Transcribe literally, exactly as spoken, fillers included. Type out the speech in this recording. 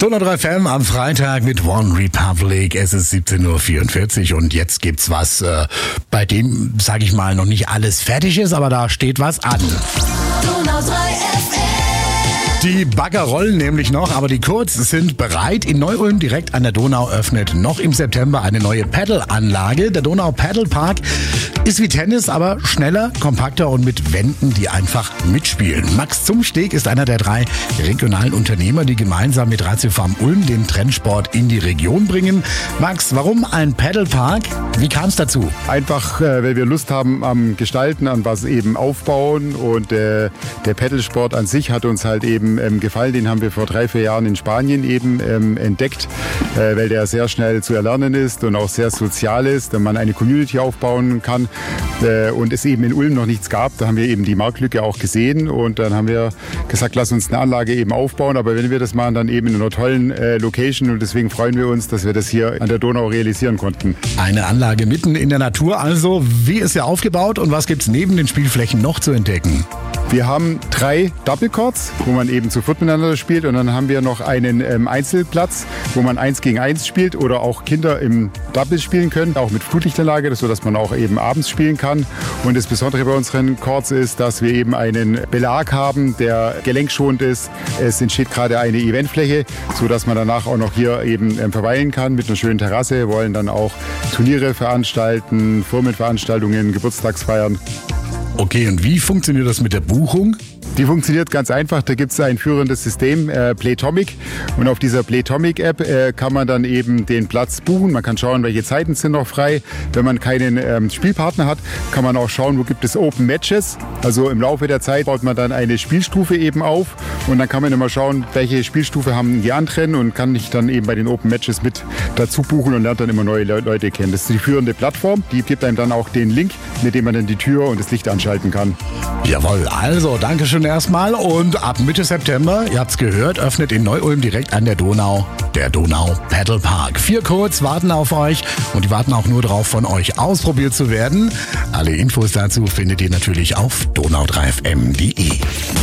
Donau drei F M am Freitag mit One Republic. Es ist siebzehn Uhr vierundvierzig und jetzt gibt's was, äh, bei dem, sag ich mal, noch nicht alles fertig ist, aber da steht was an. Donau drei F M. Die Bagger rollen nämlich noch, aber die Kurz sind bereit. In Neu-Ulm direkt an der Donau öffnet noch im September eine neue Paddelanlage. Der Donau Paddle Park ist wie Tennis, aber schneller, kompakter und mit Wänden, die einfach mitspielen. Max Zumsteg ist einer der drei regionalen Unternehmer, die gemeinsam mit Ratiofarm Ulm den Trendsport in die Region bringen. Max, warum ein Paddle Park? Wie kam es dazu? Einfach, äh, weil wir Lust haben am Gestalten, an was eben aufbauen, und äh, der Paddelsport an sich hat uns halt eben ähm, gefallen. Den haben wir vor drei, vier Jahren in Spanien eben ähm, entdeckt, äh, weil der sehr schnell zu erlernen ist und auch sehr sozial ist, wenn man eine Community aufbauen kann äh, und es eben in Ulm noch nichts gab. Da haben wir eben die Marktlücke auch gesehen und dann haben wir gesagt, lass uns eine Anlage eben aufbauen, aber wenn wir das machen, dann eben in einer tollen äh, Location, und deswegen freuen wir uns, dass wir das hier an der Donau realisieren konnten. Eine Anlage mitten in der Natur also. Wie ist sie aufgebaut und was gibt's neben den Spielflächen noch zu entdecken? Wir haben drei Double Courts, wo man eben zu viert miteinander spielt, und dann haben wir noch einen ähm, Einzelplatz, wo man eins gegen eins spielt oder auch Kinder im Double spielen können, auch mit Flutlichtanlage, sodass man auch eben abends spielen kann. Und das Besondere bei unseren Courts ist, dass wir eben einen Belag haben, der gelenkschonend ist. Es entsteht gerade eine Eventfläche, sodass man danach auch noch hier eben ähm, verweilen kann mit einer schönen Terrasse. Wir wollen dann auch Turniere veranstalten, Firmenveranstaltungen, Geburtstagsfeiern. Okay, und wie funktioniert das mit der Buchung? Die funktioniert ganz einfach. Da gibt es ein führendes System, äh, Playtomic. Und auf dieser Playtomic-App äh, kann man dann eben den Platz buchen. Man kann schauen, welche Zeiten sind noch frei. Wenn man keinen ähm, Spielpartner hat, kann man auch schauen, wo gibt es Open Matches. Also im Laufe der Zeit baut man dann eine Spielstufe eben auf. Und dann kann man immer schauen, welche Spielstufe haben die anderen, und kann sich dann eben bei den Open Matches mit dazu buchen und lernt dann immer neue Le- Leute kennen. Das ist die führende Plattform. Die gibt einem dann auch den Link, mit dem man dann die Tür und das Licht anschalten kann. Jawohl, also danke schön erstmal, und ab Mitte September, ihr habt's gehört, öffnet in Neu-Ulm direkt an der Donau der Donau Paddle Park. Vier Codes warten auf euch und die warten auch nur darauf, von euch ausprobiert zu werden. Alle Infos dazu findet ihr natürlich auf donau drei f m punkt d e.